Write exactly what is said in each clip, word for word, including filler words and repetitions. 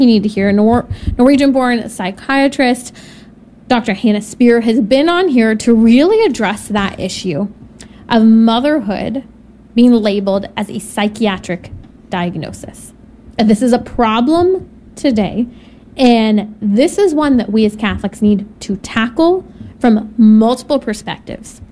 You need to hear a Nor- Norwegian-born psychiatrist, Doctor Hannah Spear, has been on here to really address that issue of motherhood being labeled as a psychiatric diagnosis. And this is a problem today, and this is one that we as Catholics need to tackle from multiple perspectives.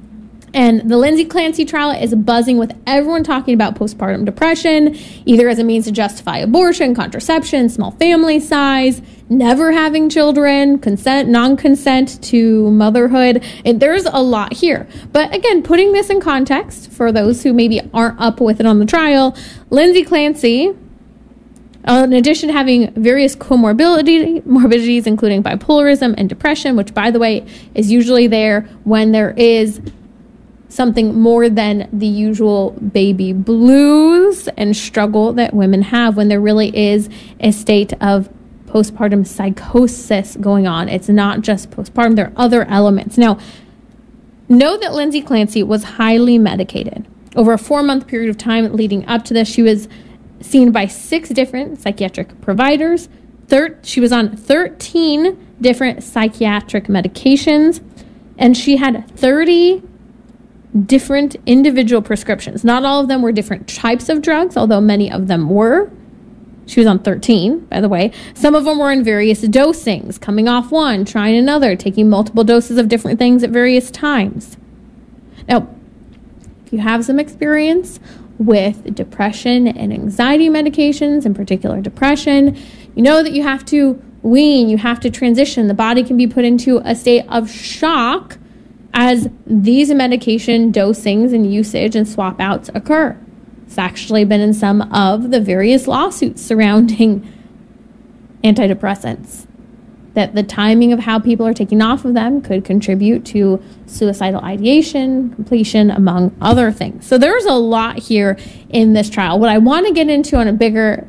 And the Lindsay Clancy trial is buzzing with everyone talking about postpartum depression, either as a means to justify abortion, contraception, small family size, never having children, consent, non-consent to motherhood. And there's a lot here. But again, putting this in context for those who maybe aren't up with it on the trial, Lindsay Clancy, in addition to having various comorbidity, morbidities, including bipolarism and depression, which, by the way, is usually there when there is something more than the usual baby blues and struggle that women have, when there really is a state of postpartum psychosis going on. It's not just postpartum, there are other elements. Now, know that Lindsay Clancy was highly medicated. Over a four-month period of time leading up to this, she was seen by six different psychiatric providers. Thir- she was on thirteen different psychiatric medications, and she had thirty different individual prescriptions. Not all of them were different types of drugs, although many of them were. She was on thirteen, by the way. Some of them were in various dosings, coming off one, trying another, taking multiple doses of different things at various times. Now, if you have some experience with depression and anxiety medications, in particular depression, you know that you have to wean, you have to transition. The body can be put into a state of shock as these medication dosings and usage and swap outs occur. It's actually been in some of the various lawsuits surrounding antidepressants, that the timing of how people are taking off of them could contribute to suicidal ideation, completion, among other things. So there's a lot here in this trial. What I want to get into on a bigger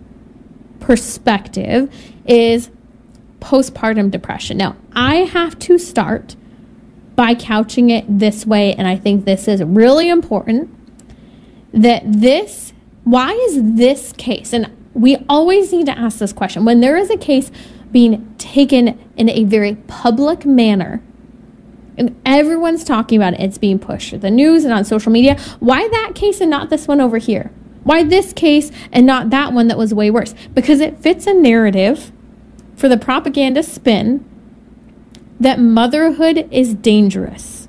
perspective is postpartum depression. Now, I have to start by couching it this way, and I think this is really important, that this, why is this case, and we always need to ask this question, when there is a case being taken in a very public manner, and everyone's talking about it, it's being pushed through the news and on social media, why that case and not this one over here? Why this case and not that one that was way worse? Because it fits a narrative for the propaganda spin that motherhood is dangerous.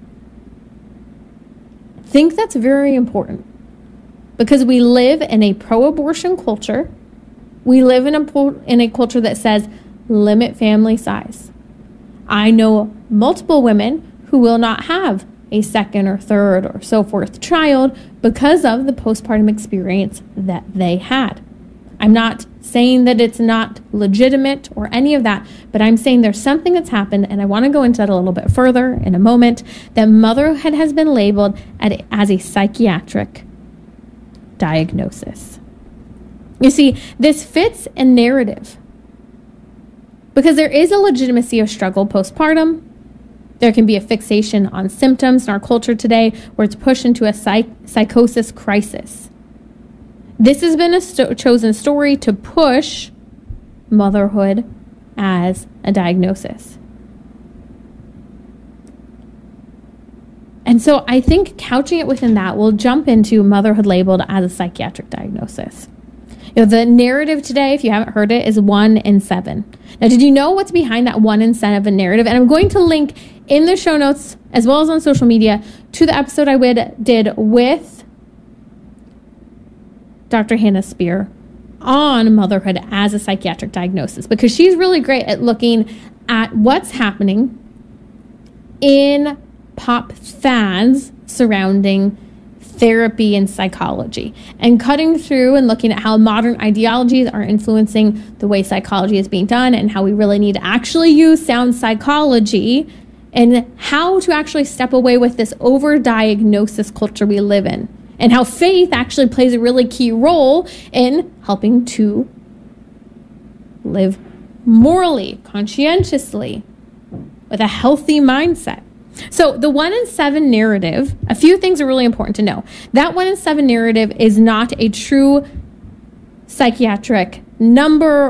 I think that's very important, because we live in a pro-abortion culture. We live in a in a culture that says limit family size. I know multiple women who will not have a second or third or so forth child because of the postpartum experience that they had. I'm not saying that it's not legitimate or any of that, but I'm saying there's something that's happened, and I want to go into that a little bit further in a moment, that motherhood has been labeled as a psychiatric diagnosis. You see, this fits a narrative because there is a legitimacy of struggle postpartum. There can be a fixation on symptoms in our culture today where it's pushed into a psych- psychosis crisis. This has been a sto- chosen story to push motherhood as a diagnosis. And so I think couching it within that, we'll jump into motherhood labeled as a psychiatric diagnosis. You know, the narrative today, if you haven't heard it, is one in seven. Now, did you know what's behind that one in seven narrative? And I'm going to link in the show notes, as well as on social media, to the episode I would, did with Doctor Hannah Spear on motherhood as a psychiatric diagnosis, because she's really great at looking at what's happening in pop fads surrounding therapy and psychology, and cutting through and looking at how modern ideologies are influencing the way psychology is being done, and how we really need to actually use sound psychology, and how to actually step away with this over-diagnosis culture we live in, and how faith actually plays a really key role in helping to live morally, conscientiously, with a healthy mindset. So the one in seven narrative, a few things are really important to know. That one in seven narrative is not a true psychiatric number